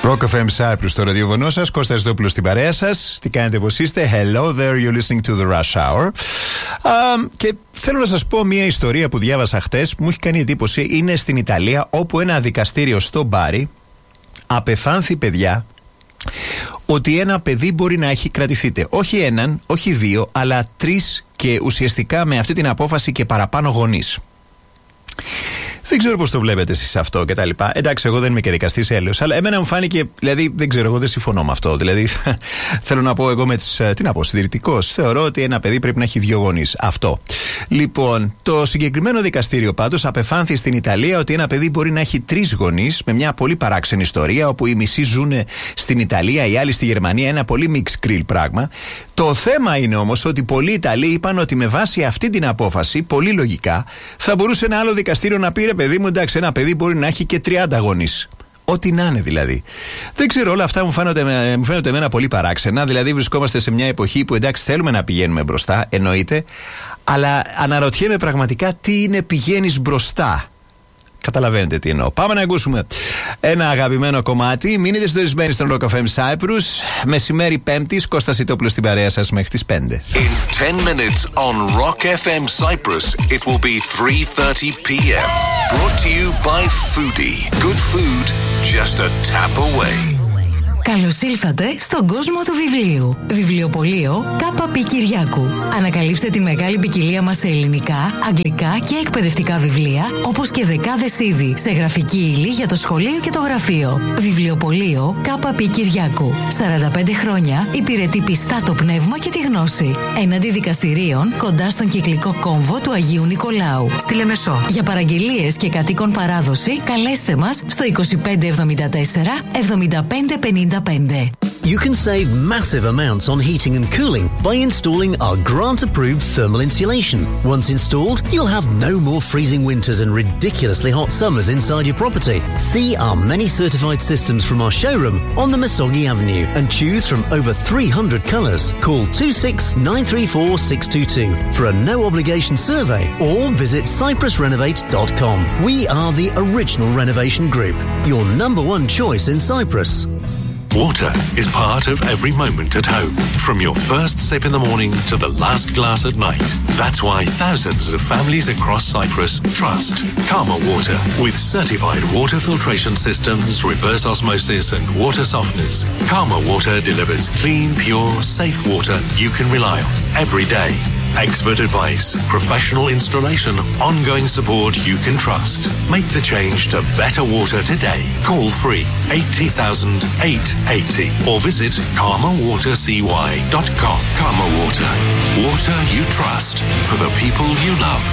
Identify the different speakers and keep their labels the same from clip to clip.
Speaker 1: Rock FM Cyprus, το ραδιοφωνό σας, Κώστας Δόπουλος στην παρέα σας. Τι κάνετε, πώς είστε? Hello there, you're listening to the Rush Hour. Και θέλω να σας πω μια ιστορία που διάβασα χτες που μου έχει κάνει εντύπωση. Είναι στην Ιταλία, όπου ένα δικαστήριο στο Μπάρι απεφάνθη, παιδιά, ότι ένα παιδί μπορεί να έχει κρατηθείτε. Όχι έναν, όχι δύο, αλλά 3 και ουσιαστικά με αυτή την απόφαση και παραπάνω γονείς. Δεν ξέρω πώς το βλέπετε εσείς αυτό κτλ. Εντάξει, εγώ δεν είμαι και δικαστής έλεος, αλλά εμένα μου φάνηκε, δηλαδή δεν ξέρω, εγώ δεν συμφωνώ με αυτό. Δηλαδή, θέλω να πω εγώ με τις. Τι να πω, συντηρητικός. Θεωρώ ότι ένα παιδί πρέπει να έχει 2 γονείς. Αυτό. Λοιπόν, το συγκεκριμένο δικαστήριο πάντως απεφάνθη στην Ιταλία ότι ένα παιδί μπορεί να έχει 3 γονείς, με μια πολύ παράξενη ιστορία, όπου οι μισοί ζουν στην Ιταλία, οι άλλοι στη Γερμανία. Ένα πολύ mixed grill πράγμα. Το θέμα είναι όμως ότι πολλοί Ιταλοί είπαν ότι με βάση αυτή την απόφαση, πολύ λογικά, θα μπορούσε ένα άλλο δικαστήριο να πει: ρε παιδί μου, εντάξει, ένα παιδί μπορεί να έχει και 30 γονείς. Ό,τι να είναι δηλαδή. Δεν ξέρω, όλα αυτά μου φαίνονται εμένα πολύ παράξενα. Δηλαδή, βρισκόμαστε σε μια εποχή που εντάξει, θέλουμε να πηγαίνουμε μπροστά, εννοείται, αλλά αναρωτιέμαι πραγματικά τι είναι πηγαίνεις μπροστά. Καταλαβαίνετε τι εννοώ. Πάμε να ακούσουμε ένα αγαπημένο κομμάτι. Μείνετε συντονισμένοι στον Rock FM Cyprus. Μεσημέρι Πέμπτης, Κώστας Ιτόπουλος στην παρέα σας μέχρι τις 5.
Speaker 2: In 10 minutes on Rock FM Cyprus, it will be 3:30 p.m. Brought to you by Foodie. Good food, just a tap away.
Speaker 3: Καλώς ήλθατε στον κόσμο του βιβλίου. Βιβλιοπωλείο K.P. Κυριάκου. Ανακαλύψτε τη μεγάλη ποικιλία μας σε ελληνικά, αγγλικά και εκπαιδευτικά βιβλία, όπως και δεκάδες είδη σε γραφική ύλη για το σχολείο και το γραφείο. Βιβλιοπωλείο K.P. Κυριάκου. 45 χρόνια υπηρετεί πιστά το πνεύμα και τη γνώση. Έναντι δικαστηρίων κοντά στον κυκλικό κόμβο του Αγίου Νικολάου, στη Λεμεσό. Για παραγγελίες και κατοίκον παράδοση, καλέστε μας στο 2574 7550.
Speaker 4: You can save massive amounts on heating and cooling by installing our grant-approved thermal insulation. Once installed, you'll have no more freezing winters and ridiculously hot summers inside your property. See our many certified systems from our showroom on the Masogi Avenue and choose from over 300 colours. Call 26934 for a no-obligation survey or visit cyprusrenovate.com. We are the original renovation group, your #1 choice in Cyprus.
Speaker 2: Water is part of every moment at home, from your first sip in the morning to the last glass at night. That's why thousands of families across Cyprus trust Karma Water. With certified water filtration systems, reverse osmosis and water softeners, Karma Water delivers clean, pure, safe water you can rely on every day. Expert advice, professional installation, ongoing support you can trust. Make the change to better water today. Call free 80,000 880 or visit karmawatercy.com. Karma Water. Water you trust for the people you love.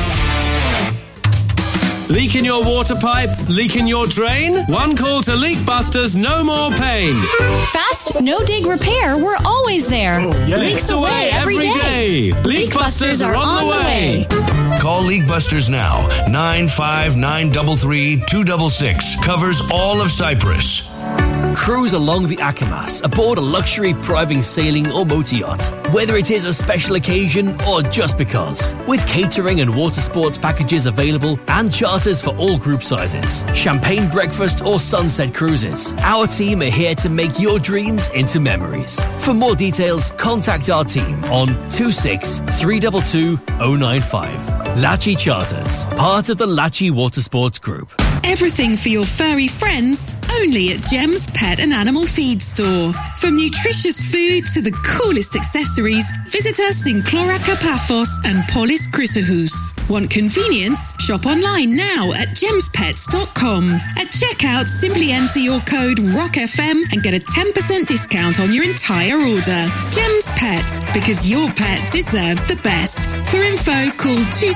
Speaker 5: Leak in your water pipe? Leak in your drain? One call to Leak Busters, no more pain.
Speaker 6: Fast, no dig repair, we're always there.
Speaker 5: Oh, yeah.
Speaker 6: Leaks away every day.
Speaker 5: Leak Busters are on the way.
Speaker 7: Call Leak Busters now. 95933 266 covers all of Cyprus.
Speaker 8: Cruise along the Akamas aboard a luxury private sailing or motor yacht. Whether it is a special occasion or just because. With catering and water sports packages available and charters for all group sizes. Champagne breakfast or sunset cruises. Our team are here to make your dreams into memories. For more details, contact our team on 26 322 095. Lachi Charters, part of the Lachi Water Sports Group.
Speaker 9: Everything for your furry friends, only at Gem's Pet and Animal Feed Store. From nutritious food to the coolest accessories, visit us in Cloraca Paphos and Polis Chrysahous. Want convenience? Shop online now at gemspets.com. At checkout, simply enter your code ROCKFM and get a 10% discount on your entire order. Gem's Pet, because your pet deserves the best. For info, call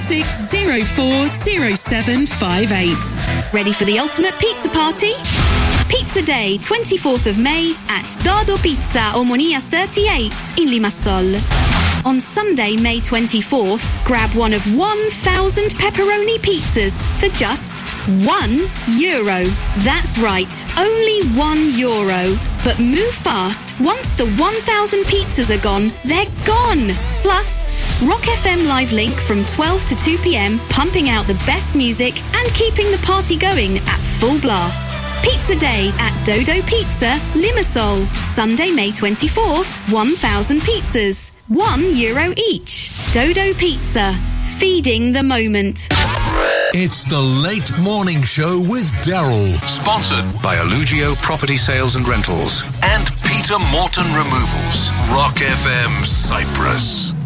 Speaker 9: 26040758.
Speaker 10: Ready for the ultimate pizza party? Pizza Day, 24th of May at Dardo Pizza, Omonias 38 in Limassol. On Sunday, May 24th, grab one of 1,000 pepperoni pizzas for just €1. That's right, only €1. But move fast. Once the 1,000 pizzas are gone, they're gone. Plus, Rock FM Live Link from 12 to 2 p.m, pumping out the best music and keeping the party going at full blast. Pizza Day at Dodo Pizza, Limassol. Sunday, May 24th, 1,000 pizzas, €1 each. Dodo Pizza, feeding the moment.
Speaker 11: It's the Late Morning Show with Daryl.
Speaker 12: Sponsored by Allugio Property Sales and Rentals and Peter Morton Removals. Rock FM Cyprus.